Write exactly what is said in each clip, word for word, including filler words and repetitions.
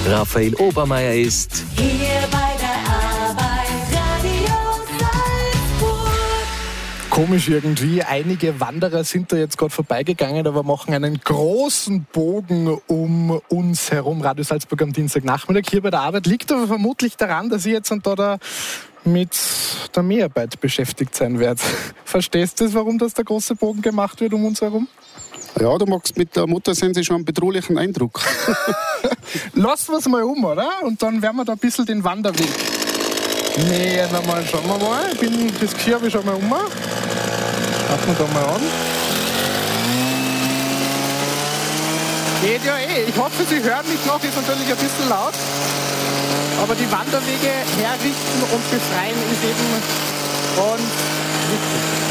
Raphael Obermeier ist hier bei der Arbeit, Radio Salzburg. Komisch irgendwie, einige Wanderer sind da jetzt gerade vorbeigegangen, aber machen einen großen Bogen um uns herum. Radio Salzburg am Dienstagnachmittag hier bei der Arbeit. Liegt aber vermutlich daran, dass ich jetzt da, da mit der Mehrarbeit beschäftigt sein werde. Verstehst du das, warum das der große Bogen gemacht wird um uns herum? Ja, du machst mit der Motorsense schon einen bedrohlichen Eindruck. Lassen wir es mal um, oder? Und dann werden wir da ein bisschen den Wanderweg nähern. Mal. Schauen wir mal. Ich bin, das Geschirr habe ich schon mal um. Schauen wir da mal an. Geht ja eh. Ich hoffe, Sie hören mich noch. Ist natürlich ein bisschen laut. Aber die Wanderwege herrichten und befreien ist eben von wichtig.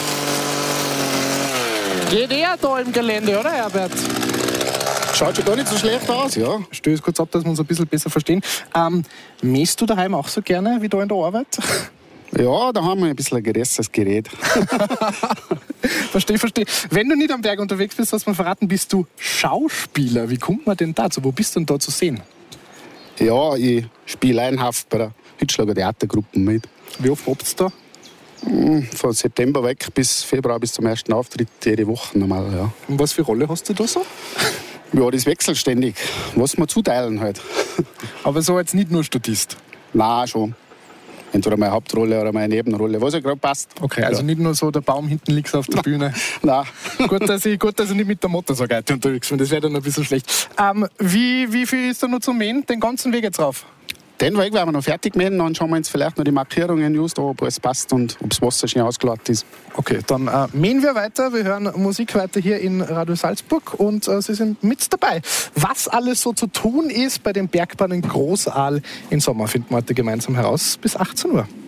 Geht eher da im Gelände, oder Herbert? Schaut schon gar nicht so schlecht aus, ja. Stöß es kurz ab, dass wir uns ein bisschen besser verstehen. Ähm, mähst du daheim auch so gerne wie da in der Arbeit? Ja, da haben wir ein bisschen ein geressenes Gerät. Verstehe, verstehe. Wenn du nicht am Berg unterwegs bist, hast du mir verraten, bist du Schauspieler. Wie kommt man denn dazu? Wo bist du denn da zu sehen? Ja, ich spiele laienhaft bei der Hitzschlager Theatergruppe mit. Wie oft habt ihr da? Von September weg bis Februar bis zum ersten Auftritt jede Woche normal, ja. Und was für Rolle hast du da so? Ja, das wechselt ständig. Was wir zuteilen halt. Aber so jetzt nicht nur Statist? Nein, schon. Entweder meine Hauptrolle oder meine Nebenrolle, was ja gerade passt. Okay, also ja. Nicht nur so der Baum hinten liegt auf der Bühne. Nein. Gut, dass ich, gut, dass ich nicht mit der Motorsäge unterwegs bin, das wäre dann ein bisschen schlecht. Ähm, wie, wie viel ist da noch zu mähen, den ganzen Weg jetzt rauf? Den Weg werden wir noch fertig mähen, dann schauen wir uns vielleicht noch die Markierungen just, ob alles passt und ob das Wasser schön ausgeladen ist. Okay, dann äh, mähen wir weiter. Wir hören Musik weiter hier in Radio Salzburg und äh, Sie sind mit dabei. Was alles so zu tun ist bei den Bergbahnen Großaal im Sommer, finden wir heute gemeinsam heraus bis achtzehn Uhr.